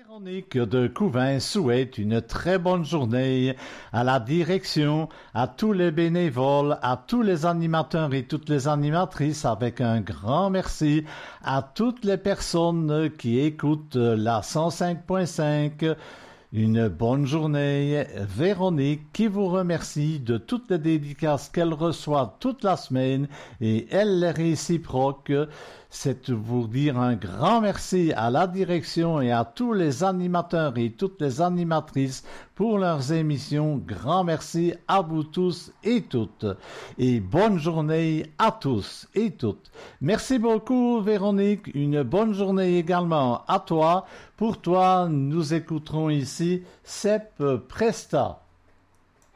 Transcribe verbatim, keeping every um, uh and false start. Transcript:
Véronique de Couvin souhaite une très bonne journée à la direction, à tous les bénévoles, à tous les animateurs et toutes les animatrices, avec un grand merci à toutes les personnes qui écoutent la cent cinq point cinq. Une bonne journée, Véronique, qui vous remercie de toutes les dédicaces qu'elle reçoit toute la semaine et elle les réciproque. C'est vous dire un grand merci à la direction et à tous les animateurs et toutes les animatrices pour leurs émissions. Grand merci à vous tous et toutes. Et bonne journée à tous et toutes. Merci beaucoup, Véronique. Une bonne journée également à toi. Pour toi, nous écouterons ici Sepp Presta.